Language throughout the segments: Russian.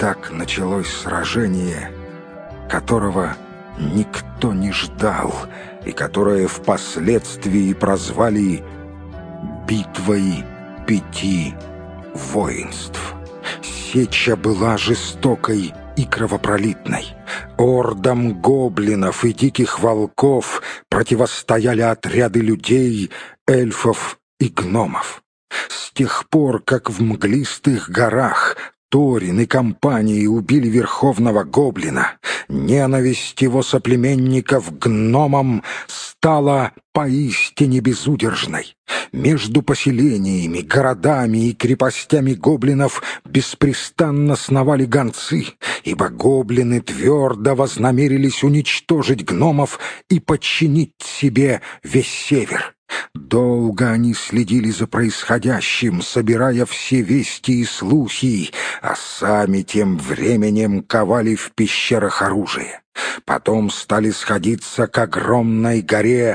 Так началось сражение, которого никто не ждал, и которое впоследствии прозвали «Битвой 5 воинств». Сеча была жестокой и кровопролитной. Ордам гоблинов и диких волков противостояли отряды людей, эльфов и гномов. С тех пор, как в мглистых горах Торин и компании убили верховного гоблина, ненависть его соплеменников к гномам стала поистине безудержной. Между поселениями, городами и крепостями гоблинов беспрестанно сновали гонцы, ибо гоблины твердо вознамерились уничтожить гномов и подчинить себе весь север. Долго они следили за происходящим, собирая все вести и слухи, а сами тем временем ковали в пещерах оружие. Потом стали сходиться к огромной горе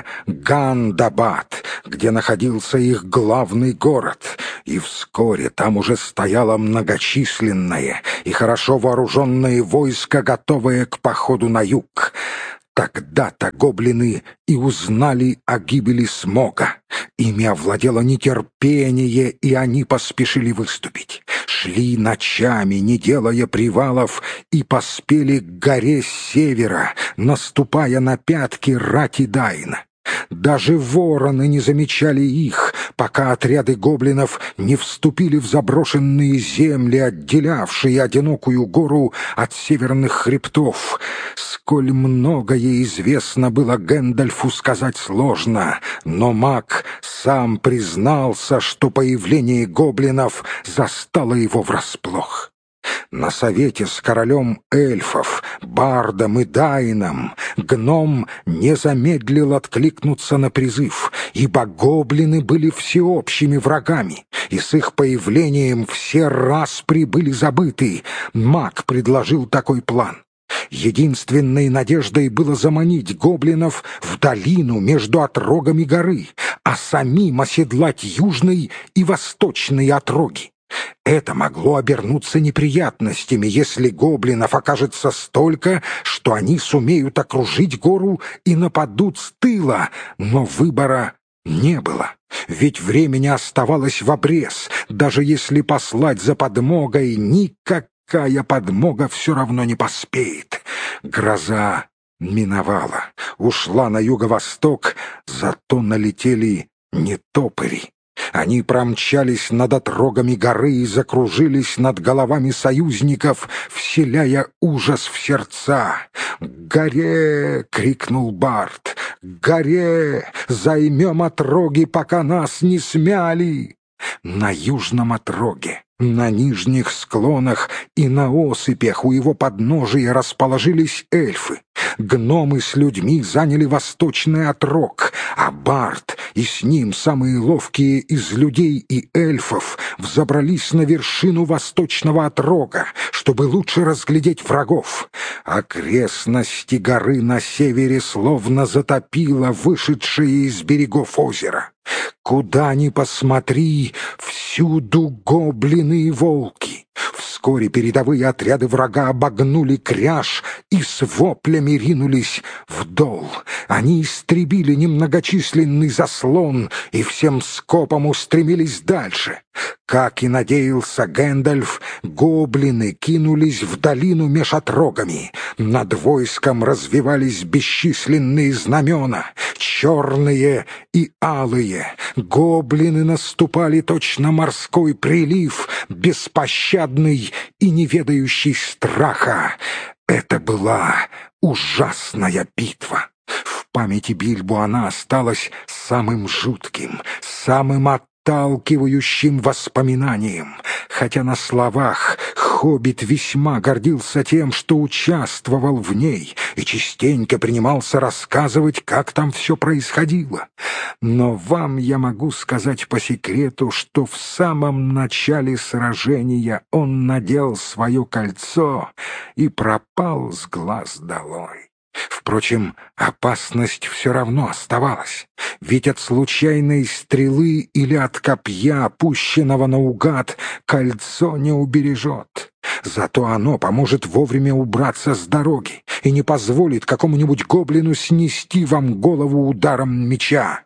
Гандабад, где находился их главный город, и вскоре там уже стояло многочисленное и хорошо вооруженное войско, готовое к походу на юг. Тогда-то гоблины и узнали о гибели Смога. Ими овладело нетерпение, и они поспешили выступить. Шли ночами, не делая привалов, и поспели к горе с севера, наступая на пятки рати Дайна. Даже вороны не замечали их, пока отряды гоблинов не вступили в заброшенные земли, отделявшие одинокую гору от северных хребтов. Сколь многое известно было Гэндальфу, сказать сложно, но маг сам признался, что появление гоблинов застало его врасплох. На совете с королем эльфов, Бардом и Дайном гном не замедлил откликнуться на призыв, ибо гоблины были всеобщими врагами, и с их появлением все распри были забыты. Маг предложил такой план. Единственной надеждой было заманить гоблинов в долину между отрогами горы, а самим оседлать южный и восточные отроги. Это могло обернуться неприятностями, если гоблинов окажется столько, что они сумеют окружить гору и нападут с тыла, но выбора не было. Ведь времени оставалось в обрез. Даже если послать за подмогой, никакая подмога все равно не поспеет. Гроза миновала, ушла на юго-восток, зато налетели нетопыри. Они промчались над отрогами горы и закружились над головами союзников, вселяя ужас в сердца. «К горе!» — крикнул Бард. «К горе! Займем отроги, пока нас не смяли!» На южном отроге, на нижних склонах и на осыпях у его подножия расположились эльфы. Гномы с людьми заняли восточный отрог, а Бард и с ним самые ловкие из людей и эльфов взобрались на вершину восточного отрога, чтобы лучше разглядеть врагов. Окрестности горы на севере словно затопило вышедшее из берегов озеро. Куда ни посмотри, всюду гоблины и волки. Вскоре передовые отряды врага обогнули кряж и с воплями ринулись вдол. Они истребили немногочисленный заслон и всем скопом устремились дальше. Как и надеялся Гэндальф, гоблины кинулись в долину меж отрогами. Над войском развивались бесчисленные знамена, черные и алые. Гоблины наступали точно морской прилив, беспощадный и не ведающий страха. Это была ужасная битва. В памяти Бильбо она осталась самым жутким, самым отталкивающим воспоминанием. Хотя на словах хоббит весьма гордился тем, что участвовал в ней, и частенько принимался рассказывать, как там все происходило. Но вам я могу сказать по секрету, что в самом начале сражения он надел свое кольцо и пропал с глаз долой. Впрочем, опасность все равно оставалась, ведь от случайной стрелы или от копья, опущенного наугад, кольцо не убережет. Зато оно поможет вовремя убраться с дороги и не позволит какому-нибудь гоблину снести вам голову ударом меча.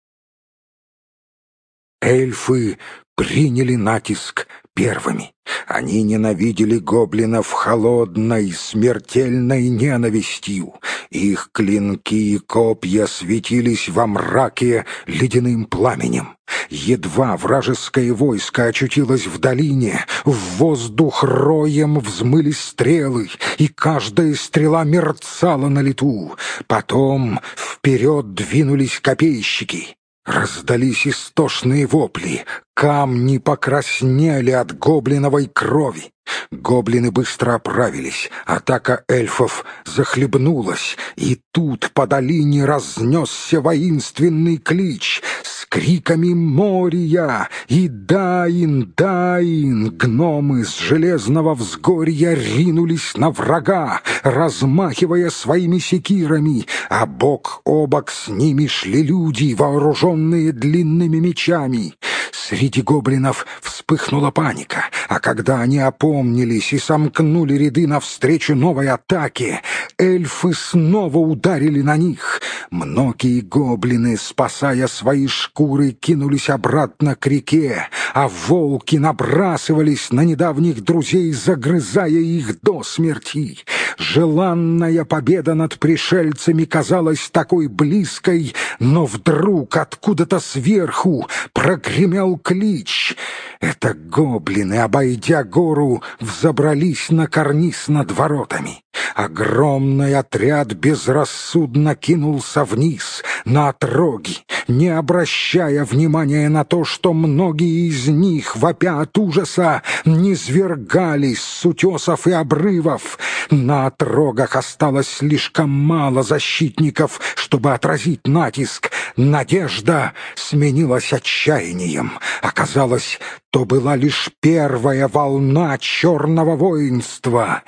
Эльфы приняли натиск первыми. Они ненавидели гоблинов холодной, смертельной ненавистью. Их клинки и копья светились во мраке ледяным пламенем. Едва вражеское войско очутилось в долине, в воздух роем взмылись стрелы, и каждая стрела мерцала на лету. Потом вперед двинулись копейщики. Раздались истошные вопли, камни покраснели от гоблиновой крови. Гоблины быстро оправились, атака эльфов захлебнулась, и тут по долине разнесся воинственный клич с криками «Мория!» и «Даин! Даин!». Гномы с железного взгорья ринулись на врага, размахивая своими секирами, а бок о бок с ними шли люди, вооруженные длинными мечами. Среди гоблинов вспыхнула паника, а когда они опомнились и сомкнули ряды навстречу новой атаке, эльфы снова ударили на них. Многие гоблины, спасая свои шкуры, кинулись обратно к реке, а волки набрасывались на недавних друзей, загрызая их до смерти. Желанная победа над пришельцами казалась такой близкой, но вдруг откуда-то сверху прогремел клич. Это гоблины, обойдя гору, взобрались на карниз над воротами. Огромный отряд безрассудно кинулся вниз, на отроги, не обращая внимания на то, что многие из них, вопя от ужаса, низвергались с утесов и обрывов. На отрогах осталось слишком мало защитников, чтобы отразить натиск. Надежда сменилась отчаянием. Оказалось, то была лишь первая волна черного воинства.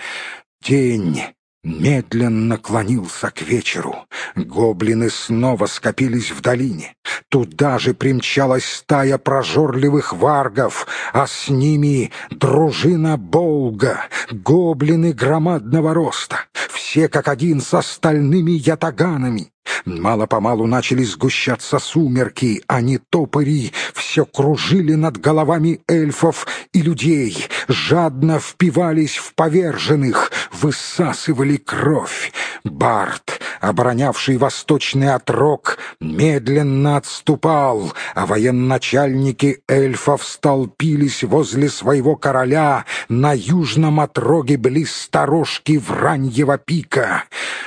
День медленно клонился к вечеру. Гоблины снова скопились в долине. Туда же примчалась стая прожорливых варгов, а с ними дружина Болга, гоблины громадного роста, все как один с остальными ятаганами. Мало-помалу начали сгущаться сумерки, а нетопыри все кружили над головами эльфов и людей, жадно впивались в поверженных, высасывали кровь. Бард, оборонявший восточный отрог, медленно отступал, а военачальники эльфов столпились возле своего короля на южном отроге близ сторожки Враньего пика.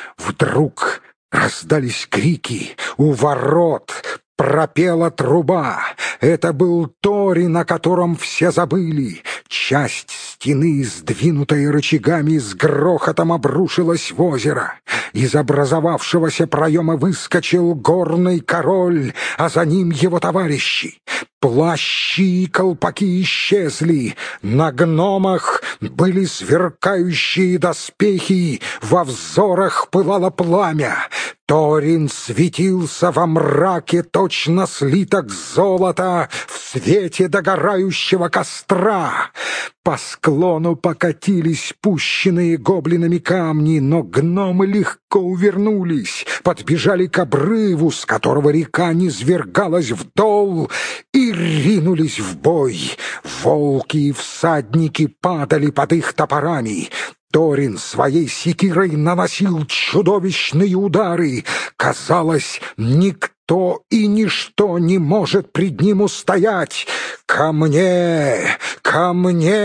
Вдруг раздались крики, у ворот пропела труба. Это был Торин, о котором все забыли. Часть стены, сдвинутая рычагами, с грохотом обрушилась в озеро. Из образовавшегося проема выскочил горный король, а за ним его товарищи. Плащи и колпаки исчезли, на гномах были сверкающие доспехи, во взорах пылало пламя. Торин светился во мраке, точно слиток золота в свете догорающего костра. По склону покатились пущенные гоблинами камни, но гномы легко увернулись, подбежали к обрыву, с которого река низвергалась вдол, и ринулись в бой. Волки и всадники падали под их топорами. Торин своей секирой наносил чудовищные удары. Казалось, никто и ничто не может пред ним устоять. «Ко мне! Ко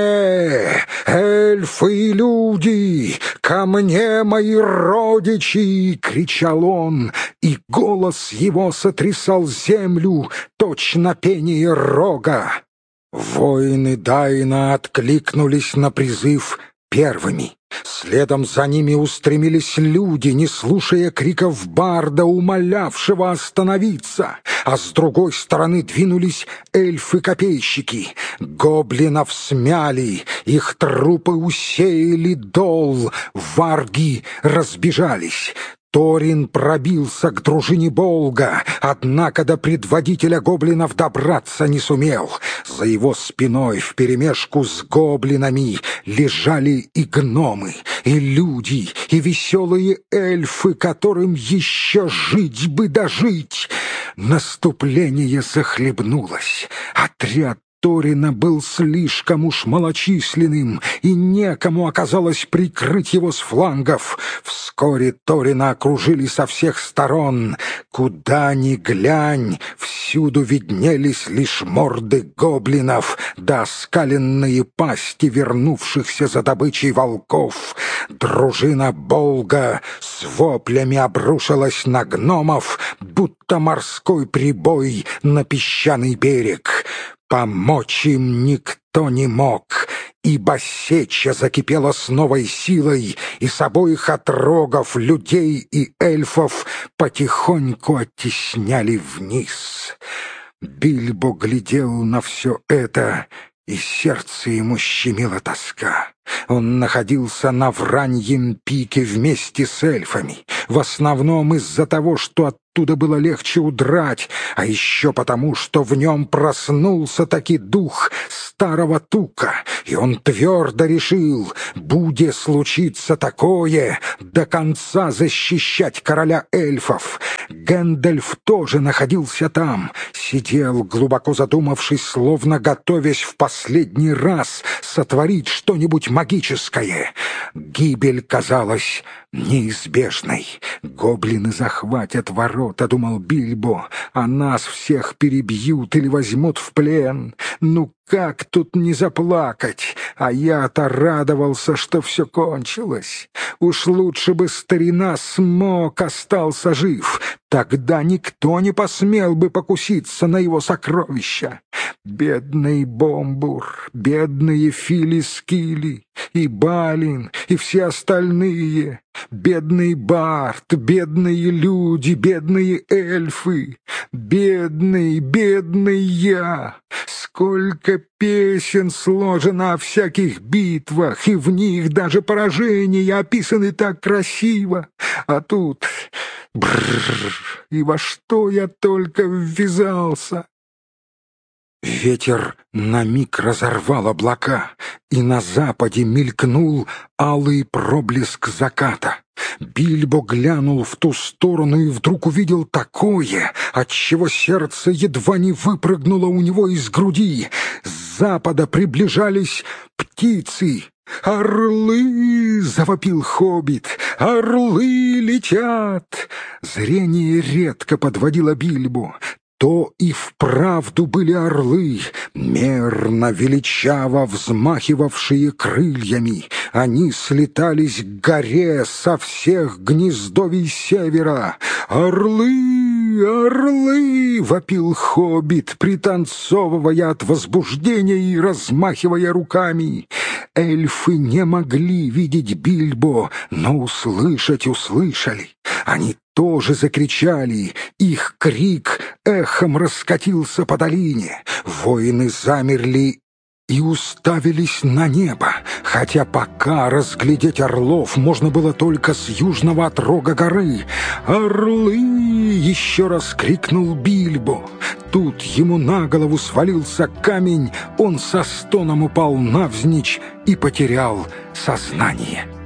мне! Эльфы и люди! Ко мне, мои родичи!» — кричал он, и голос его сотрясал землю, точно пение рога. Воины Дайна откликнулись на призыв первыми. Следом за ними устремились люди, не слушая криков барда, умолявшего остановиться, а с другой стороны двинулись эльфы-копейщики. Гоблинов смяли, их трупы усеяли дол, варги разбежались. Торин пробился к дружине Болга, однако до предводителя гоблинов добраться не сумел. За его спиной вперемешку с гоблинами лежали и гномы, и люди, и веселые эльфы, которым еще жить бы дожить. Наступление захлебнулось. Отряд Торина был слишком уж малочисленным, и некому оказалось прикрыть его с флангов. Вскоре Торина окружили со всех сторон. Куда ни глянь, всюду виднелись лишь морды гоблинов, да оскаленные пасти вернувшихся за добычей волков. Дружина Болга с воплями обрушилась на гномов, будто морской прибой на песчаный берег. Помочь им никто не мог, ибо сеча закипела с новой силой, и с обоих отрогов людей и эльфов потихоньку оттесняли вниз. Бильбо глядел на все это, и сердце ему щемила тоска. Он находился на Враньем пике вместе с эльфами, в основном из-за того, что оттуда было легче удрать, а еще потому, что в нем проснулся таки дух старого Тука, и он твердо решил, буде случиться такое, до конца защищать короля эльфов. Гэндальф тоже находился там, сидел, глубоко задумавшись, словно готовясь в последний раз сотворить что-нибудь магическое. Гибель казалась неизбежной. Гоблины захватят ворота, думал Бильбо, а нас всех перебьют или возьмут в плен. Ну как тут не заплакать? А я-то радовался, что все кончилось. Уж лучше бы старина Смок остался жив. Тогда никто не посмел бы покуситься на его сокровища. Бедный Бомбур, бедные Фили-Скили, и Балин, и все остальные. Бедный Барт, бедные люди, бедные эльфы. Бедный, бедный я. Сколько песен сложено о всяких битвах, и в них даже поражения описаны так красиво. А тут... Бррр, и во что я только ввязался? Ветер на миг разорвал облака, и на западе мелькнул алый проблеск заката. Бильбо глянул в ту сторону и вдруг увидел такое, отчего сердце едва не выпрыгнуло у него из груди. С запада приближались птицы. «Орлы!» — завопил хоббит. «Орлы летят!» Зрение редко подводило Бильбо. То и вправду были орлы, мерно, величаво взмахивавшие крыльями. Они слетались к горе со всех гнездовий севера. «Орлы! Орлы!» — вопил хоббит, пританцовывая от возбуждения и размахивая руками. Эльфы не могли видеть Бильбо, но услышать услышали. Они тоже закричали, их крик эхом раскатился по долине. Воины замерли и уставились на небо, хотя пока разглядеть орлов можно было только с южного отрога горы. «Орлы!» — еще раз крикнул Бильбо. Тут ему на голову свалился камень, он со стоном упал навзничь и потерял сознание.